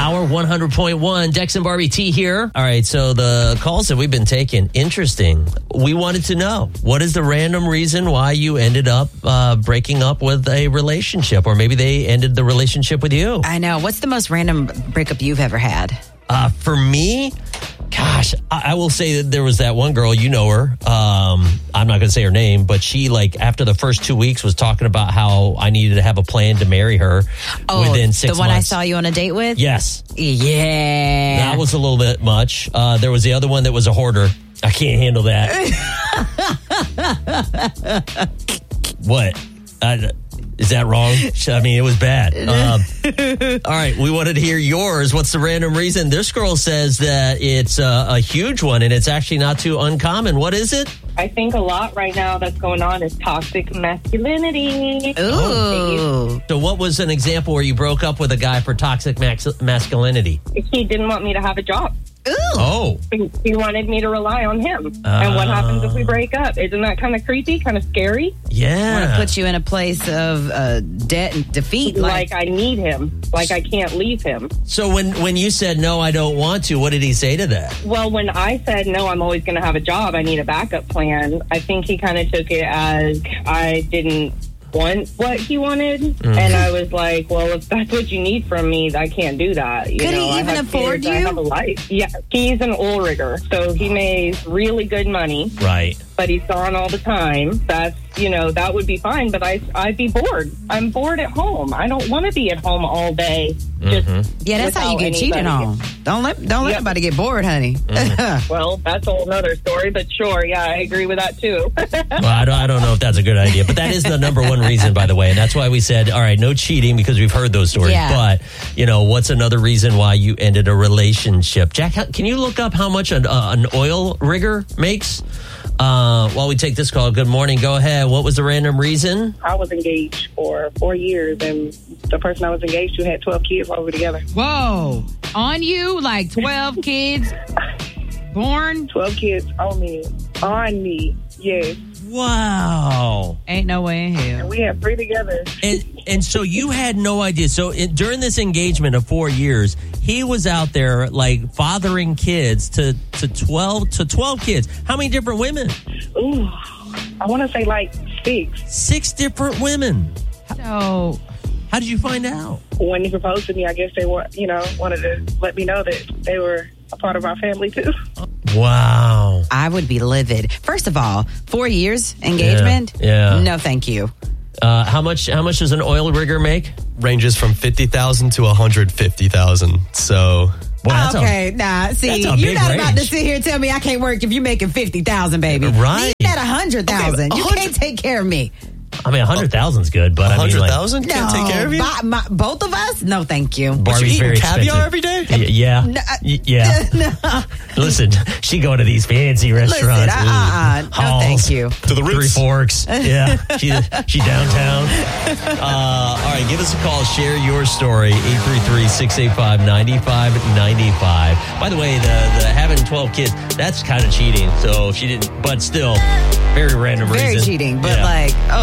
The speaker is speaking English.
Power 100.1. Dex and Barbie T here. All right, so the calls that we've been taking, interesting. We wanted to know, what is the random reason why you ended up breaking up with a relationship? Or maybe they ended the relationship with you. I know. What's the most random breakup you've ever had? For me, gosh, I will say that there was that one girl, you know her. I'm not going to say her name, but she, like, after the first 2 weeks was talking about how I needed to have a plan to marry her within 6 months. The one I saw you on a date with? Yes. Yeah. That was a little bit much. There was the other one that was a hoarder. I can't handle that. What? Is that wrong? I mean, it was bad. All right, we wanted to hear yours. What's the random reason? This girl says that it's a huge one, and it's actually not too uncommon. What is it? I think a lot right now that's going on is toxic masculinity. Ooh. So what was an example where you broke up with a guy for toxic masculinity? He didn't want me to have a job. Ooh. Oh. He wanted me to rely on him. And what happens if we break up? Isn't that kind of creepy, kind of scary? Yeah. Want to put you in a place of debt and defeat. Like I need him. Like I can't leave him. So when you said, no, I don't want to, what did he say to that? Well, when I said, no, I'm always going to have a job, I need a backup plan, I think he kind of took it as I didn't want what he wanted. And I was like, well, if that's what you need from me, I can't do that. Could he even afford you? I have a life. Yeah, he's an oil rigger, so he makes really good money. Right. But he's gone all the time. That's, that would be fine, but I'd be bored. I'm bored at home. I don't want to be at home all day. Yeah, that's how you get cheated on. Don't let anybody get bored, honey. Well, that's a whole nother story, but sure, yeah, I agree with that too. Well, I don't know if that's a good idea, but that is the number one reason, by the way, and that's why we said, all right, no cheating, because we've heard those stories. Yeah. But, what's another reason why you ended a relationship? Jack, can you look up how much an oil rigger makes? While we take this call, good morning. Go ahead. What was the random reason? I was engaged for 4 years, and the person I was engaged to had 12 kids while we were together. Whoa. On you? Like 12 kids born? 12 kids on me. Yes. Wow. Ain't no way in hell. And we had 3 together. And so you had no idea. So during this engagement of 4 years, he was out there like fathering kids to 12 kids. How many different women? Ooh, I want to say like 6. 6 different women. So how did you find out? When he proposed to me, I guess they wanted to let me know that they were a part of our family too. Wow. I would be livid. First of all, 4 years engagement? Yeah. No, thank you. How much does an oil rigger make? Ranges from $50,000 to $150,000. So, See, you're not about to sit here and tell me I can't work if you're making $50,000, baby. Right. Need that $100,000. Okay, you can't take care of me. I mean, 100,000's good, but $100,000 can't take care of you. Both of us? No, thank you. Barbie's very caviar expensive. every day? Yeah. Yeah. No. Listen, she going to these fancy restaurants. No, thank you. To the Roots. 3 Forks. Yeah. She downtown. All right, give us a call. Share your story. 833-685-9595. By the way, the having 12 kids, that's kind of cheating. So if she didn't, but still, very random reason. Very cheating, but yeah.